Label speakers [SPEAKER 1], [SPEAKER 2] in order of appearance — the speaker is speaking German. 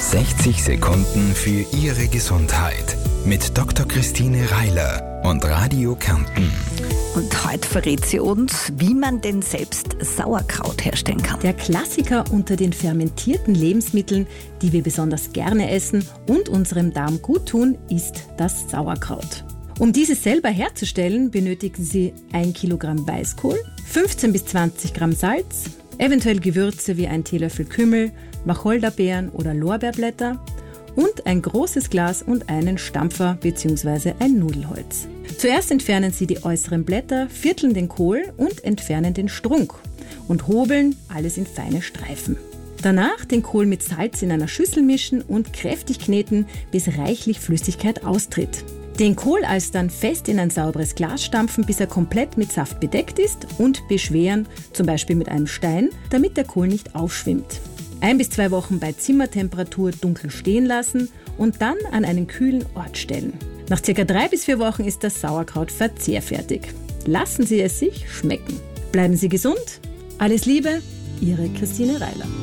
[SPEAKER 1] 60 Sekunden für Ihre Gesundheit mit Dr. Christine Reiler und Radio Kärnten.
[SPEAKER 2] Und heute verrät sie uns, wie man denn selbst Sauerkraut herstellen kann.
[SPEAKER 3] Der Klassiker unter den fermentierten Lebensmitteln, die wir besonders gerne essen und unserem Darm gut tun, ist das Sauerkraut. Um dieses selber herzustellen, benötigen Sie 1 Kilogramm Weißkohl, 15 bis 20 Gramm Salz, eventuell Gewürze wie ein Teelöffel Kümmel, Wacholderbeeren oder Lorbeerblätter und ein großes Glas und einen Stampfer bzw. ein Nudelholz. Zuerst entfernen Sie die äußeren Blätter, vierteln den Kohl und entfernen den Strunk und hobeln alles in feine Streifen. Danach den Kohl mit Salz in einer Schüssel mischen und kräftig kneten, bis reichlich Flüssigkeit austritt. Den Kohl alsdann fest in ein sauberes Glas stampfen, bis er komplett mit Saft bedeckt ist und beschweren, zum Beispiel mit einem Stein, damit der Kohl nicht aufschwimmt. 1 bis 2 Wochen bei Zimmertemperatur dunkel stehen lassen und dann an einen kühlen Ort stellen. Nach ca. 3 bis 4 Wochen ist das Sauerkraut verzehrfertig. Lassen Sie es sich schmecken. Bleiben Sie gesund. Alles Liebe, Ihre Christine Reiler.